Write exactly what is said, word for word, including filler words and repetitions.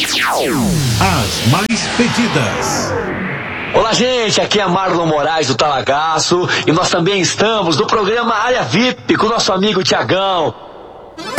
As mais pedidas. Olá, gente, aqui é Marlon Moraes do Talagaço e nós também estamos no programa Área V I P com o nosso amigo Tiagão.